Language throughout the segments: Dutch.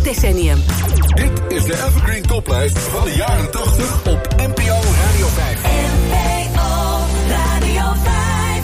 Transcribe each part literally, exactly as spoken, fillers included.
decennium. Dit is de Evergreen Toplijst van de jaren tachtig op N P O Radio vijf. N P O Radio vijf.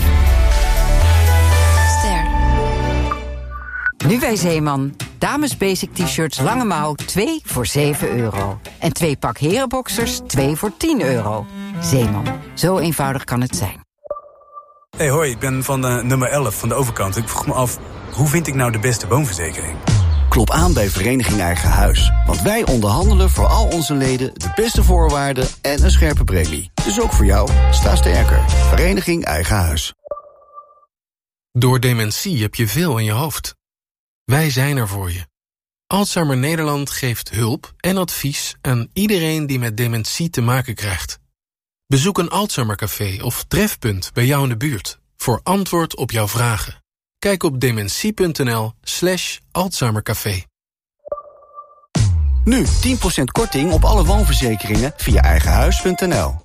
Ster. Nu bij Zeeman. Dames basic t-shirts lange mouw, twee voor zeven euro. En twee pak herenboxers, twee voor tien euro. Zeeman. Zo eenvoudig kan het zijn. Hey, hoi, ik ben van uh, nummer elf van de overkant. Ik vroeg me af, hoe vind ik nou de beste woonverzekering? Klop aan bij Vereniging Eigen Huis. Want wij onderhandelen voor al onze leden de beste voorwaarden en een scherpe premie. Dus ook voor jou, sta sterker. Vereniging Eigen Huis. Door dementie heb je veel in je hoofd. Wij zijn er voor je. Alzheimer Nederland geeft hulp en advies aan iedereen die met dementie te maken krijgt. Bezoek een Alzheimercafé of trefpunt bij jou in de buurt voor antwoord op jouw vragen. Kijk op dementie.nl slash Alzheimercafé. Nu tien procent korting op alle woonverzekeringen via eigenhuis punt n l.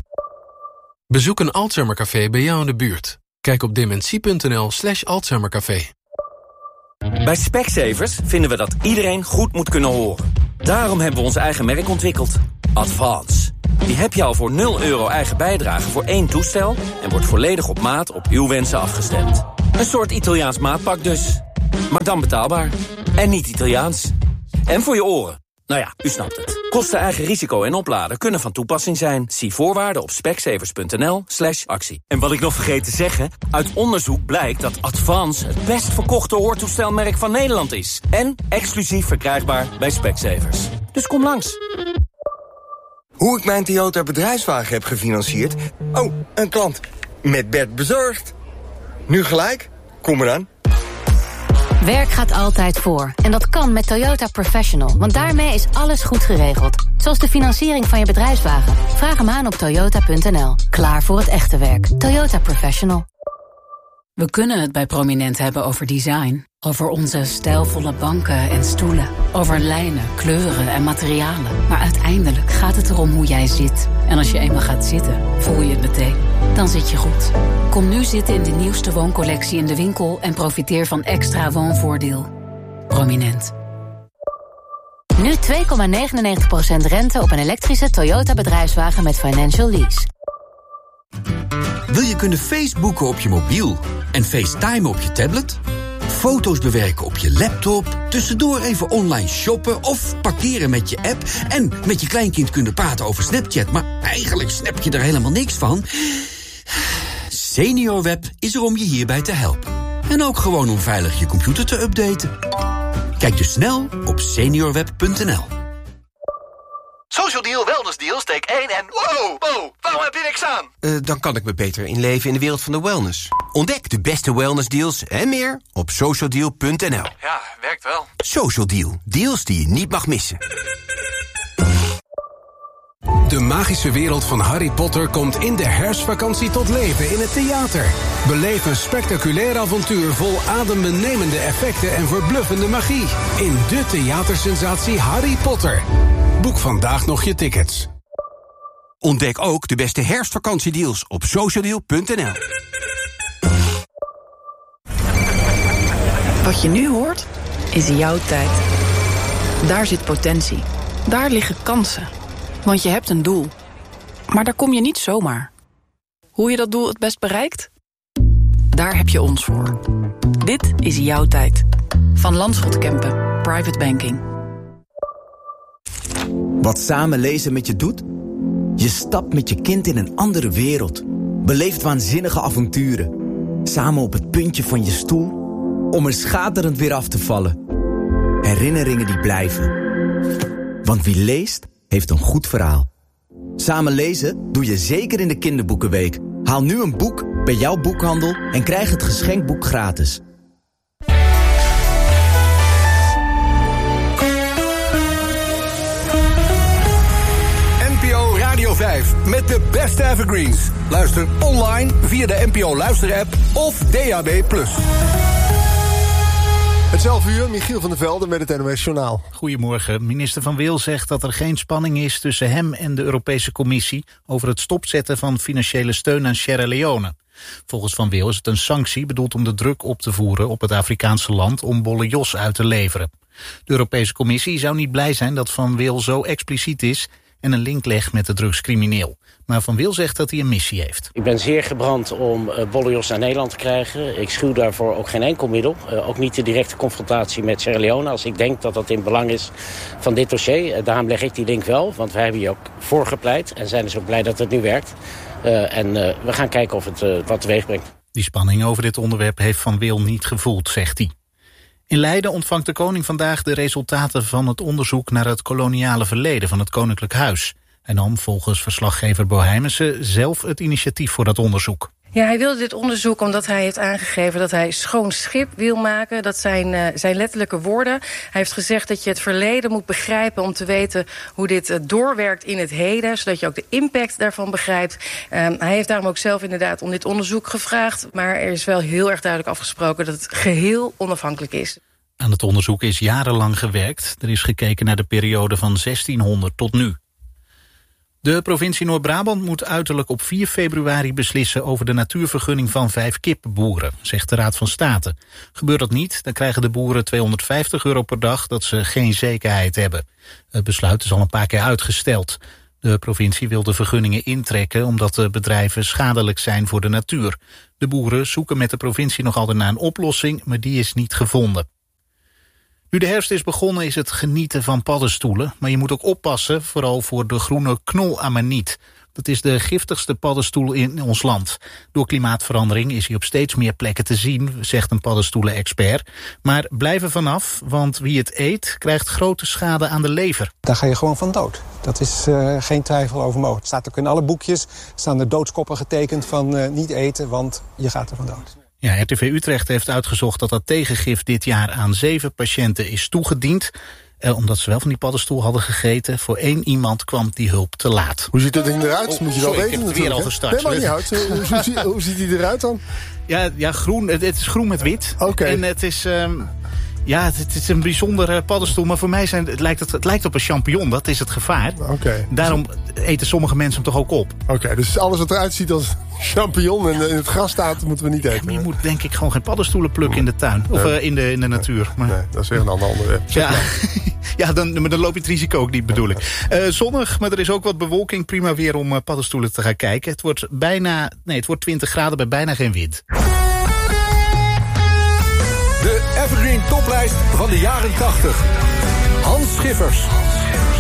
Bezoek een Alzheimercafé bij jou in de buurt. Kijk op dementie.nl slash Alzheimercafé. Bij Specsavers vinden we dat iedereen goed moet kunnen horen. Daarom hebben we ons eigen merk ontwikkeld. Advance. Die heb je al voor nul euro eigen bijdrage voor één toestel en wordt volledig op maat op uw wensen afgestemd. Een soort Italiaans maatpak dus. Maar dan betaalbaar. En niet Italiaans. En voor je oren. Nou ja, u snapt het. Kosten eigen risico en opladen kunnen van toepassing zijn. Zie voorwaarden op specsavers.nl slash actie. En wat ik nog vergeet te zeggen, uit onderzoek blijkt dat Advance het best verkochte hoortoestelmerk van Nederland is. En exclusief verkrijgbaar bij Specsavers. Dus kom langs. Hoe ik mijn Toyota bedrijfswagen heb gefinancierd? Oh, een klant. Met Bert bezorgd. Nu gelijk? Kom eraan. Werk gaat altijd voor. En dat kan met Toyota Professional. Want daarmee is alles goed geregeld. Zoals de financiering van je bedrijfswagen. Vraag hem aan op toyota punt n l. Klaar voor het echte werk. Toyota Professional. We kunnen het bij Prominent hebben over design. Over onze stijlvolle banken en stoelen. Over lijnen, kleuren en materialen. Maar uiteindelijk gaat het erom hoe jij zit. En als je eenmaal gaat zitten, voel je het meteen. Dan zit je goed. Kom nu zitten in de nieuwste wooncollectie in de winkel... en profiteer van extra woonvoordeel. Prominent. Nu twee komma negenennegentig procent rente op een elektrische Toyota bedrijfswagen met financial lease. Wil je kunnen Facebooken op je mobiel en FaceTime op je tablet? Foto's bewerken op je laptop, tussendoor even online shoppen of parkeren met je app en met je kleinkind kunnen praten over Snapchat, maar eigenlijk snap je er helemaal niks van? SeniorWeb is er om je hierbij te helpen. En ook gewoon om veilig je computer te updaten. Kijk dus snel op seniorweb punt n l. Social Deal, Wellness Deal, steek één en... Wow, wow, waarom heb je niks aan? Uh, dan kan ik me beter inleven in de wereld van de wellness. Ontdek de beste wellness deals en meer op social deal punt n l. Ja, werkt wel. Social Deal, deals die je niet mag missen. De magische wereld van Harry Potter komt in de herfstvakantie tot leven in het theater. Beleef een spectaculair avontuur vol adembenemende effecten en verbluffende magie. In de theatersensatie Harry Potter. Boek vandaag nog je tickets. Ontdek ook de beste herfstvakantiedeals op social deal punt n l. Wat je nu hoort, is jouw tijd. Daar zit potentie. Daar liggen kansen. Want je hebt een doel. Maar daar kom je niet zomaar. Hoe je dat doel het best bereikt? Daar heb je ons voor. Dit is jouw tijd. Van Landschot Kempen, Private Banking. Wat samen lezen met je doet? Je stapt met je kind in een andere wereld. Beleeft waanzinnige avonturen. Samen op het puntje van je stoel. Om er schaterend weer af te vallen. Herinneringen die blijven. Want wie leest, heeft een goed verhaal. Samen lezen doe je zeker in de kinderboekenweek. Haal nu een boek bij jouw boekhandel en krijg het geschenkboek gratis. N P O Radio vijf met de beste evergreens. Luister online via de N P O Luister-app of D A B plus. Het elf uur, Michiel van der Velde met het N O S Journaal. Goedemorgen. Minister Van Wil zegt dat er geen spanning is tussen hem en de Europese Commissie over het stopzetten van financiële steun aan Sierra Leone. Volgens Van Wil is het een sanctie bedoeld om de druk op te voeren op het Afrikaanse land om bolle jos uit te leveren. De Europese Commissie zou niet blij zijn dat Van Wil zo expliciet is en een link legt met de drugscrimineel. Maar Van Wil zegt dat hij een missie heeft. Ik ben zeer gebrand om uh, bolle jos naar Nederland te krijgen. Ik schuw daarvoor ook geen enkel middel. Uh, ook niet de directe confrontatie met Sierra Leone, als ik denk dat dat in belang is van dit dossier. Uh, daarom leg ik die link wel, want wij hebben hier ook voor gepleit en zijn dus ook blij dat het nu werkt. Uh, en uh, we gaan kijken of het uh, wat teweeg brengt. Die spanning over dit onderwerp heeft Van Wil niet gevoeld, zegt hij. In Leiden ontvangt de koning vandaag de resultaten van het onderzoek naar het koloniale verleden van het Koninklijk Huis. En nam volgens verslaggever Boheimense zelf het initiatief voor dat onderzoek. Ja, hij wilde dit onderzoek omdat hij heeft aangegeven dat hij schoon schip wil maken. Dat zijn, uh, zijn letterlijke woorden. Hij heeft gezegd dat je het verleden moet begrijpen om te weten hoe dit uh, doorwerkt in het heden, zodat je ook de impact daarvan begrijpt. Um, hij heeft daarom ook zelf inderdaad om dit onderzoek gevraagd. Maar er is wel heel erg duidelijk afgesproken dat het geheel onafhankelijk is. Aan het onderzoek is jarenlang gewerkt. Er is gekeken naar de periode van zestienhonderd tot nu. De provincie Noord-Brabant moet uiterlijk op vier februari beslissen over de natuurvergunning van vijf kippenboeren, zegt de Raad van State. Gebeurt dat niet, dan krijgen de boeren tweehonderdvijftig euro per dag dat ze geen zekerheid hebben. Het besluit is al een paar keer uitgesteld. De provincie wil de vergunningen intrekken omdat de bedrijven schadelijk zijn voor de natuur. De boeren zoeken met de provincie nog altijd naar een oplossing, maar die is niet gevonden. Nu de herfst is begonnen is het genieten van paddenstoelen, maar je moet ook oppassen, vooral voor de groene knolamaniet. Dat is de giftigste paddenstoel in ons land. Door klimaatverandering is hij op steeds meer plekken te zien, zegt een paddenstoelen-expert. Maar blijf er vanaf, want wie het eet krijgt grote schade aan de lever. Daar ga je gewoon van dood. Dat is uh, geen twijfel over mogelijk. Het staat ook in alle boekjes, staan er doodskoppen getekend van uh, niet eten, want je gaat er van dood. Ja, R T V Utrecht heeft uitgezocht dat dat tegengif dit jaar aan zeven patiënten is toegediend. Eh, omdat ze wel van die paddenstoel hadden gegeten. Voor één iemand kwam die hulp te laat. Hoe ziet dat ding eruit? Oh, Moet je sorry, wel weten ik heb het weer al gestart. Nee, maar niet uit. Hoe, hoe, ziet, hoe ziet die eruit dan? Ja, ja groen, het, het is groen met wit. Oké. Okay. En het is... Um, Ja, het, het is een bijzondere paddenstoel, maar voor mij zijn, het, lijkt het, het lijkt op een champignon. Dat is het gevaar. Okay. Daarom eten sommige mensen hem toch ook op. Oké, okay, dus alles wat eruit ziet als champignon en in het gras staat, moeten we niet eten. Ja, je moet denk ik gewoon geen paddenstoelen plukken in de tuin. Of nee. uh, in, de, in de natuur. Maar... Nee, dat is weer een ander onderwerp. Ja, ja dan, maar dan loop je het risico ook niet, bedoel ik. Uh, zonnig, maar er is ook wat bewolking. Prima weer om uh, paddenstoelen te gaan kijken. Het wordt bijna, nee, het wordt twintig graden bij bijna geen wind. De Evergreen toplijst van de jaren tachtig. Hans Schiffers.